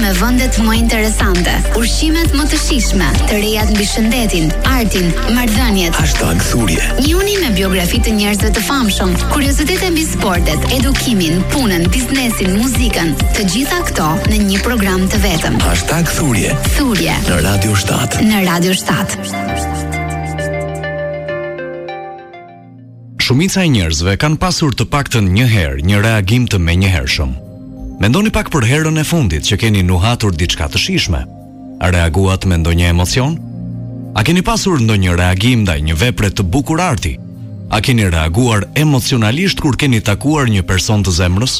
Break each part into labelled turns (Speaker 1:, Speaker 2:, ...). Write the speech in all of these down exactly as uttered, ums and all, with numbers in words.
Speaker 1: me vendet më interesante, ushqimet më të shijshme, të rejat mbi shëndetin, artin, marrëdhëniet.
Speaker 2: Hashtag thurje.
Speaker 1: Njuni me biografi të njerëzve të famshëm, kuriozitete mbi sportet, edukimin, punën, biznesin, muzikën, të gjitha këto në një program të vetëm.
Speaker 2: Hashtag thurje.
Speaker 1: Thurje.
Speaker 2: Në Radio shtat.
Speaker 1: Në Radio shtat.
Speaker 3: Shumica e njerëzve kanë pasur të paktën një herë një reagim të menjëhershëm. Mendoni pak për herën e fundit që keni nuhatur diçka të shijshme. A reaguat me ndonjë emocion? A keni pasur ndonjë reagim ndaj një vepre të bukur arti? A keni reaguar emocionalisht kur keni takuar një person të zemrës?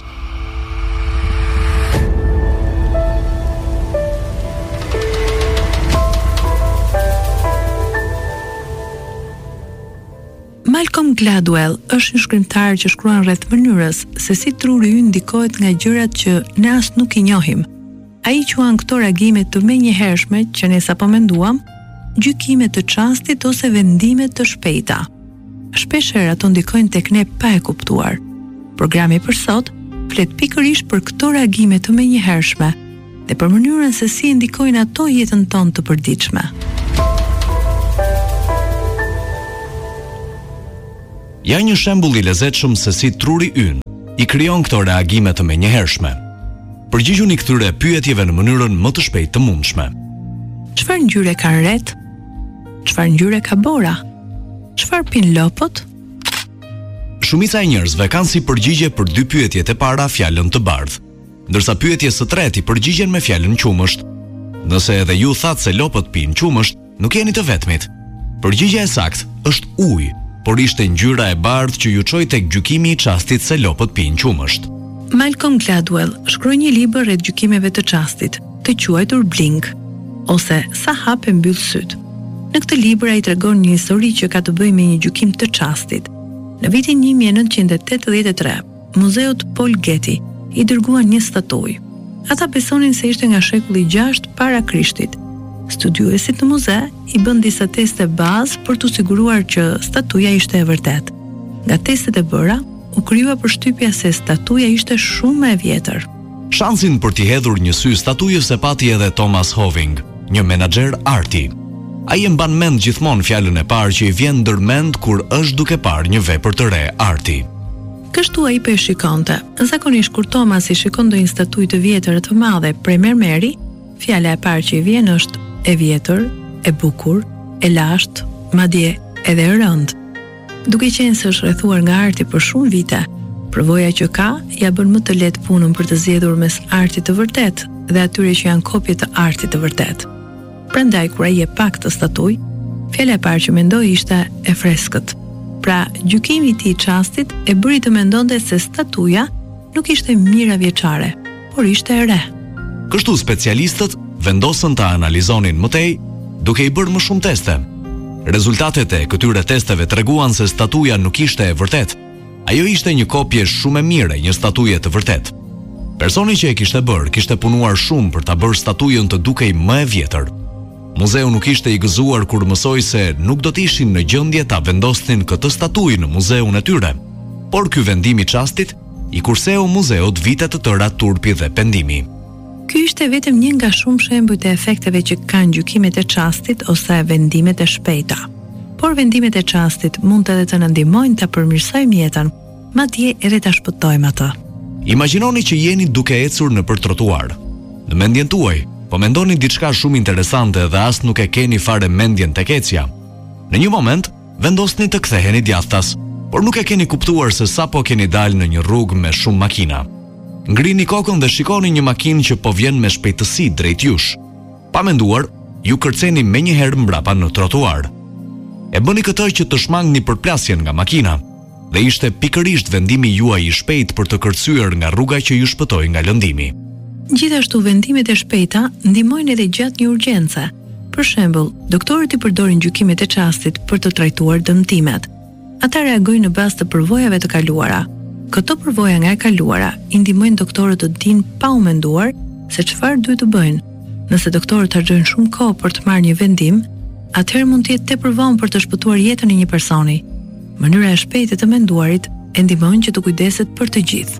Speaker 4: Malcolm Gladwell është një shkrimtar që shkruan rreth mënyrës se si truri ynë ndikohet nga gjërat që ne as nuk i njohim. Ai quan këto reagime të menjëhershme që ne sapo menduam, gjykime të çastit ose vendime të shpejta. Shpeshherë ato ndikojnë tek ne pa e kuptuar. Programi për sot flet pikërisht për këto reagime të menjëhershme dhe për mënyrën se si ndikojnë ato jetën tonë të përditshme.
Speaker 3: Ja një shembull i lezetshëm se si truri ynë i krijon këto reagime të menjëhershme. Përgjigjuni këtyre pyetjeve në mënyrën më të shpejtë të mundshme.
Speaker 4: Çfarë ngjyre ka rret? Çfarë ngjyre ka bora? Çfarë pin lopët?
Speaker 3: Shumica e njerëzve kanë si përgjigje për dy pyetjet e para fjalën të bardhë, ndërsa pyetjes së tretë i përgjigjen me fjalën qumësht. Nëse edhe ju thatë se lopët pinë qumësht, nuk jeni të vetmit. Përgjigjja e saktë është ujë, por ishte ngjyra e bardhë që ju çoi tek gjykimi i çastit se lopët pinë qumësht.
Speaker 4: Malcolm Gladwell shkroi një libër rreth gjykimeve të çastit, të quajtur Blink, ose Sa hap e mbyll syt. Në këtë libër ai tregon një histori që ka të bëjë me një gjykim të çastit. Në vitin një mijë e nëntëqind e tetëdhjetë e tre, Muzeut Paul Getty i dërguan një statujë. Ata besonin se ishte nga shekulli i gjashtë para Krishtit. Studiuesit në muze i bën disa teste bazë për të siguruar që statuja ishte e vërtet. Nga testet e bëra, u krijua përshtypja se statuja ishte shumë më e vjetër.
Speaker 3: Shansin për t'i hedhur një sy statujës e pati edhe Thomas Hoving, një menaxher arti. Ai e mban mend gjithmonë fjalën e parë që i vjen ndërmend kur është duke parë një vepër të re arti.
Speaker 4: Kështu ai po e shikonte. Zakonisht kur Thomas i shikon ndonjë statujë të vjetër të madhe prej mermeri, fjala e parë që i vjen është e vjetër, e bukur, e lashtë, madje edhe e rëndë. Duke qenë se është rrethuar nga arti për shumë vite, përvoja që ka ja bën më të lehtë punën për të zgjedhur mes artit të vërtet dhe atyre që janë kopje të artit të vërtet. Prandaj kur ai e pa këtë statujë, fjala e parë që mendoi ishte e freskët. Pra, gjykimi i tij i çastit e bëri të mendonte se statuja nuk ishte mijëravjeçare, por ishte e re.
Speaker 3: Kështu specialistët vendosën ta analizonin më tej, duke i bërë më shumë teste. Rezultatet e këtyre testeve treguan se statuja nuk ishte e vërtet. Ajo ishte një kopje shumë e mirë e një statuje të vërtet. Personi që e kishte bërë kishte punuar shumë për ta bërë statujën të dukej më e vjetër. Muzeu nuk ishte i gëzuar kur mësoi se nuk do të ishin në gjendje ta vendosnin këtë statujë në muzeun e tyre. Por ky vendim i çastit i kurseu muzeut vite të tëra turpi dhe pendimi.
Speaker 4: Ky ishte vetëm një nga shumë shembujt e efekteve që kanë gjykimet e çastit ose vendimet e shpejta. Por vendimet e çastit mund edhe të na ndihmojnë ta përmirësojmë jetën, madje edhe ta shpëtojmë atë.
Speaker 3: Imagjinoni që jeni duke ecur nëpër trotuar. Në mendjen tuaj, po mendoni diçka shumë interesante dhe as nuk e keni fare mendjen tek ecja. Në një moment, vendosni të ktheheni djathtas, por nuk e keni kuptuar se sapo keni dalë në një rrugë me shumë makina. Ngrini kokën dhe shikoni një makinë që po vjen me shpejtësi drejt jush. Pa menduar, ju kërceni menjëherë mbrapa në trotuar. E bëni këtë që të shmangni përplasjen nga makina, dhe ishte pikërisht vendimi juaj i shpejt për të kërcyer nga rruga që ju shpëtoi nga lëndimi.
Speaker 4: Gjithashtu vendimet e shpejta ndihmojnë edhe gjatë një urgjence. Për shembull, doktorët i përdorin gjykimet e çastit për të trajtuar dëmtimet. Ata reagojnë në bazë të përvojave të kaluara. Këto përvoja nga e kaluara i ndihmojnë doktorët të dinë pa u menduar se çfarë duhet të bëjnë. Nëse doktorët harxojnë shumë kohë për të marrë një vendim, atëherë mund të jetë tepër vonë për të shpëtuar jetën e një personi. Mënyra e shpejtë të menduarit e ndihmon që të kujdeset për të gjithë.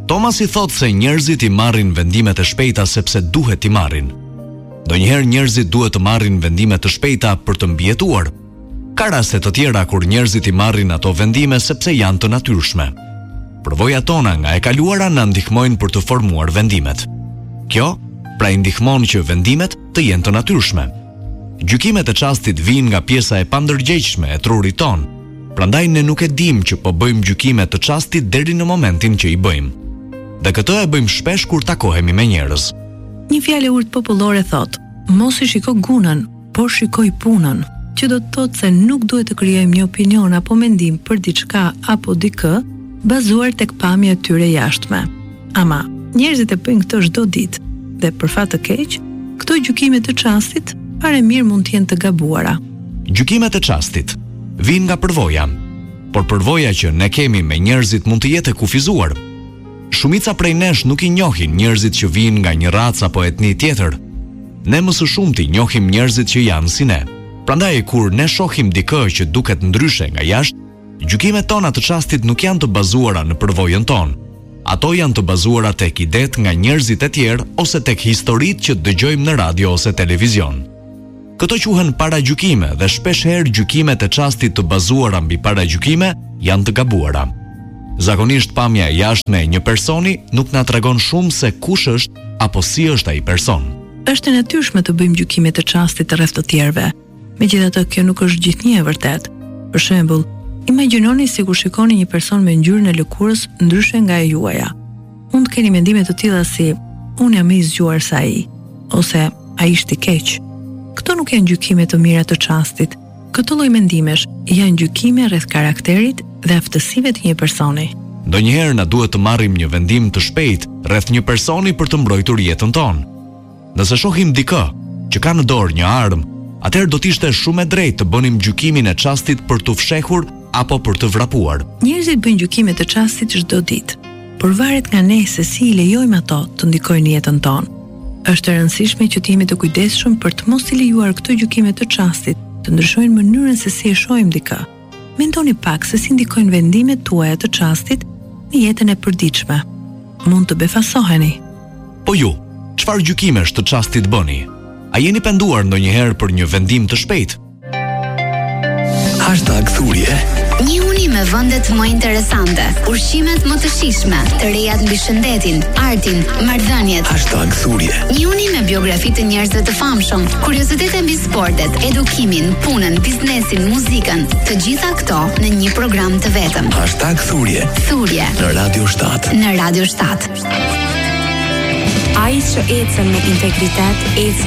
Speaker 3: Thomas i thot se njerëzit i marrin vendimet e shpejta sepse duhet i marrin. Donjëherë njerëzit duhet të marrin vendime të shpejta për të mbijetuar. Ka raste të tjera kur njerëzit i marrin ato vendime sepse janë të natyrshme. Përvojat tona nga e kaluara na ndihmojnë për të formuar vendimet. Kjo pra i ndihmon që vendimet të jenë të natyrshme. Gjykimet e çastit vijnë nga pjesa e pandërgjegjshme e trurit ton. Prandaj ne nuk e dimë që po bëjmë gjykime të çastit deri në momentin që i bëjmë. Dhe këtë e bëjmë shpesh kur takohemi me njerëz.
Speaker 4: Një fjalë urtë popullore thot: mos i shiko gunën, por shikoj punën, që do të thotë se nuk duhet të krijojmë një opinion apo mendim për diçka apo dikë bazuar tek pamja e tyre jashtme. Ama njerëzit e bëjnë këtë çdo ditë dhe për fat të keq, këto gjykime të çastit pare mirë mund të jenë të gabuara.
Speaker 3: Gjykimet e çastit vijnë nga përvoja, por përvoja që ne kemi me njerëzit mund të jetë e kufizuar. Shumica prej nesh nuk i njohin njerëzit që vijnë nga një racë apo etni tjetër. Ne më së shumti njohim njerëzit që janë si ne. Prandaj kur ne shohim dikë që duket ndryshe nga jashtë, gjykimet tona të çastit nuk janë të bazuara në përvojën tonë. Ato janë të bazuara tek idetë nga njerëzit e tjerë ose tek historitë që dëgjojmë në radio ose televizion. Këto quhen paragjykime dhe shpesh herë gjykimet e çastit të bazuara mbi paragjykime janë të gabuara. Zakonisht pamja e jashtme e një personi nuk na tregon shumë se kush është apo si është ai person.
Speaker 4: Është e natyrshme të bëjmë gjykime të çastit rreth të tjerëve. Megjithatë, kjo nuk është gjithnjë e vërtet. Për shembull, imagjinoni sikur shikoni një person me ngjyrën e lëkurës ndryshe nga e juaja. Mund të keni mendime të tilla si: unë jam më i zgjuar se ai, ose ai është i keq. Këto nuk janë gjykime të mira të çastit. Këto lloj mendimesh janë gjykime rreth karakterit dhe aftësive të një personi.
Speaker 3: Ndonjëherë na duhet të marrim një vendim të shpejtë rreth një personi për të mbrojtur jetën tonë. Nëse shohim dikë që ka në dorë një armë, atëherë do të ishte shumë e drejtë të bënim gjykimin e çastit për të fshehur apo për të vrapuar.
Speaker 4: Njerëzit bëjnë gjykime të çastit çdo ditë, por varet nga ne se si i lejojmë ato të ndikojnë jetën tonë. Është e rëndësishme që të jemi të kujdesshëm për të mos i lejuar këto gjykime të çastit të ndryshojnë mënyrën se si e shohim dikë. Mendoni pak se si ndikojnë vendimet tuaja të çastit në jetën e përditshme. Mund të befasoheni.
Speaker 3: Po ju, çfarë gjykimesh të çastit bëni? A jeni penduar ndonjëherë për një vendim të shpejtë?
Speaker 2: Hashtag thurje.
Speaker 1: Një uni me vendet më interesante, ushqimet më të shijshme, të rejat mbi shëndetin, artin, marrëdhëniet.
Speaker 2: Hashtag thurje.
Speaker 1: Një uni me biografi të njerëzve të famshëm, kuriozitete mbi sportet, edukimin, punën, biznesin, muzikën, të gjitha këto në një program të vetëm.
Speaker 2: Hashtag thurje.
Speaker 1: Thurje
Speaker 2: Në Radio shtat.
Speaker 1: në Radio shtat.
Speaker 5: Ai që ecën me integritet, ecën